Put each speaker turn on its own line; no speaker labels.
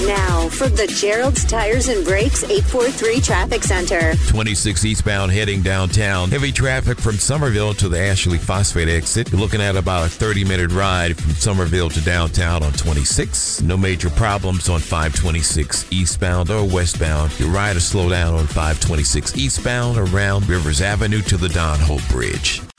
Now, from the Gerald's Tires and Brakes 843 Traffic Center.
26 eastbound heading downtown. Heavy traffic from Somerville to the Ashley Phosphate exit. You're looking at about a 30-minute ride from Somerville to downtown on 26. No major problems on 526 eastbound or westbound. Your ride will slow down on 526 eastbound around Rivers Avenue to the Don Hope Bridge.